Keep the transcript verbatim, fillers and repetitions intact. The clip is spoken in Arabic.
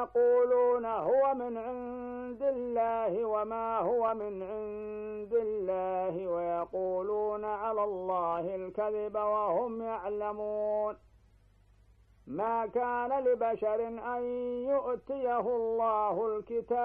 ويقولون هو من عند الله وما هو من عند الله ويقولون على الله الكذب وهم يعلمون. ما كان لبشر أن يؤتيه الله الكتاب